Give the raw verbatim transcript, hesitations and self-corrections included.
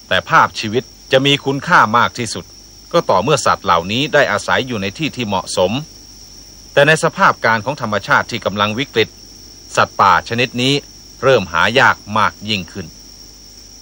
แต่ภาพชีวิตจะมีคุณค่ามากที่สุดก็ต่อเมื่อสัตว์เหล่านี้ได้อาศัยอยู่ในที่ที่เหมาะสมแต่ในสภาพการของธรรมชาติที่กำลังวิกฤตสัตว์ป่าชนิดนี้เริ่มหายากมากยิ่งขึ้น